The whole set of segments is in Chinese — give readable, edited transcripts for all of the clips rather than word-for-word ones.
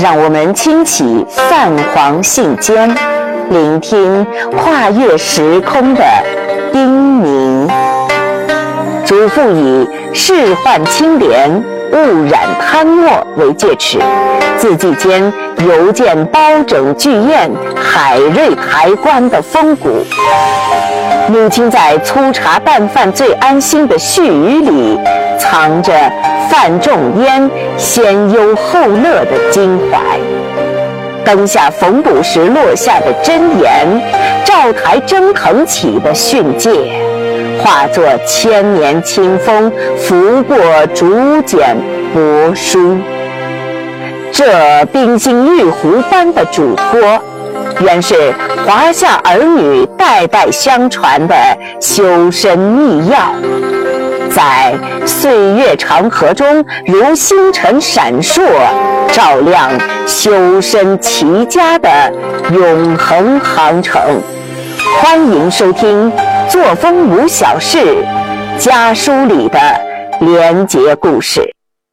让我们轻启泛黄信笺，聆听跨越时空的叮咛。嘱咐以仕宦清廉、勿染贪墨为戒尺，字迹间犹见包拯巨宴、海瑞抬棺的风骨。母亲在粗茶淡饭最安心的絮语里，藏着范仲淹先忧后乐的精怀。灯下缝补时落下的箴言，灶台蒸腾起的训诫，化作千年清风，拂过竹简帛书。这冰心玉壶般的嘱托，原是华夏儿女代代相传的修身秘药，在岁月长河中如星辰闪烁，照亮修身齐家的永恒航程。欢迎收听《作风无小事》家书里的廉洁故事。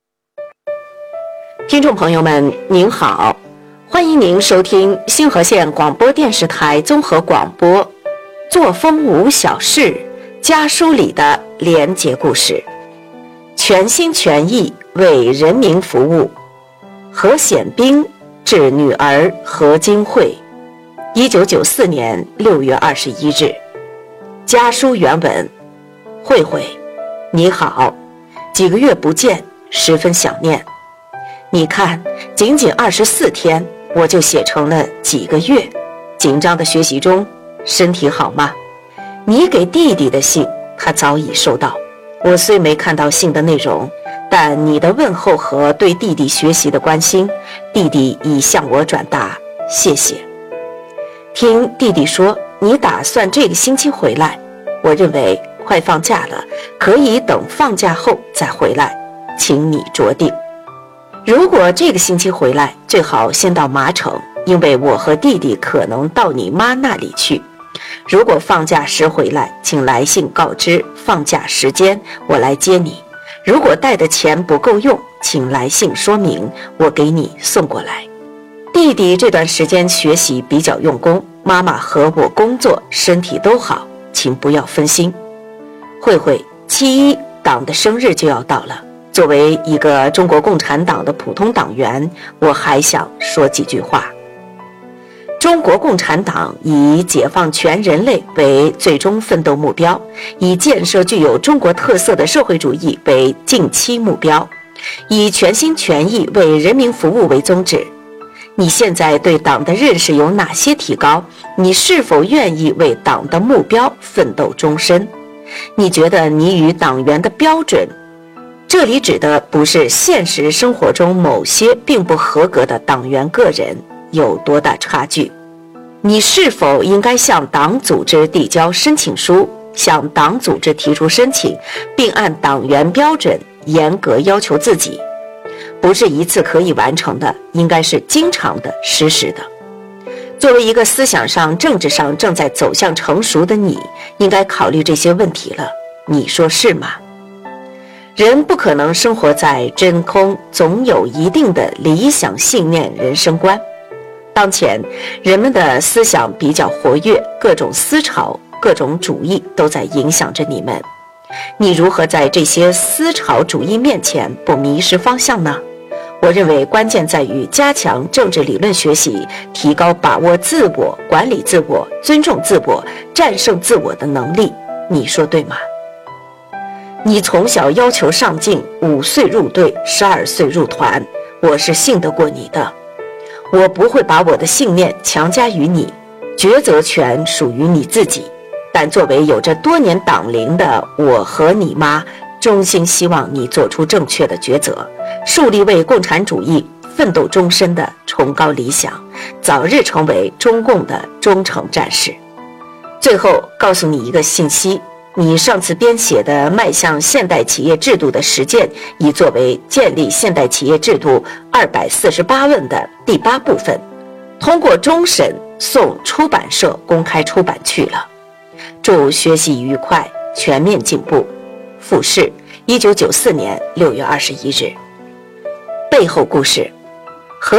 听众朋友们您好，欢迎您收听星河县广播电视台综合广播《作风无小事》家书里的廉洁故事，全心全意为人民服务。何显兵致女儿何金慧，1994年6月21日。家书原文：慧慧，你好，几个月不见，十分想念。你看，仅仅24天，我就写成了几个月。紧张的学习中，身体好吗？你给弟弟的信，他早已收到。我虽没看到信的内容，但你的问候和对弟弟学习的关心，弟弟已向我转达，谢谢。听弟弟说，你打算这个星期回来，我认为快放假了，可以等放假后再回来，请你酌定。如果这个星期回来，最好先到麻城，因为我和弟弟可能到你妈那里去。如果放假时回来，请来信告知放假时间，我来接你。如果带的钱不够用，请来信说明，我给你送过来。弟弟这段时间学习比较用功，妈妈和我工作身体都好，请不要分心。慧慧，7·1党的生日就要到了，作为一个中国共产党的普通党员，我还想说几句话。中国共产党以解放全人类为最终奋斗目标，以建设具有中国特色的社会主义为近期目标，以全心全意为人民服务为宗旨。你现在对党的认识有哪些提高？你是否愿意为党的目标奋斗终身？你觉得你与党员的标准，这里指的不是现实生活中某些并不合格的党员个人，有多大差距？你是否应该向党组织递交申请书，向党组织提出申请，并按党员标准严格要求自己？不是一次可以完成的，应该是经常的、实时的。作为一个思想上、政治上正在走向成熟的你，应该考虑这些问题了。你说是吗？人不可能生活在真空，总有一定的理想信念、人生观。当前人们的思想比较活跃，各种思潮、各种主义都在影响着你们。你如何在这些思潮主义面前不迷失方向呢？我认为关键在于加强政治理论学习，提高把握自我、管理自我、尊重自我、战胜自我的能力。你说对吗？你从小要求上进，5岁入队，12岁入团，我是信得过你的。我不会把我的信念强加于你，抉择权属于你自己。但作为有着多年党龄的我和你妈，衷心希望你做出正确的抉择，树立为共产主义奋斗终身的崇高理想，早日成为中共的忠诚战士。最后告诉你一个信息，你上次编写的迈向现代企业制度的实践，已作为建立现代企业制度248问的第8部分，通过终审送出版社公开出版去了。祝学习愉快，全面进步。复试，1994年6月21日。背后故事：